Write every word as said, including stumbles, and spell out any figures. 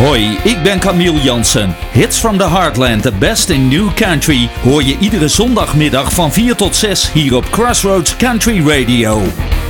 Hoi, ik ben Camille Jansen. Hits from the Heartland, the best in new country, hoor je iedere zondagmiddag van vier tot zes hier op Crossroads Country Radio.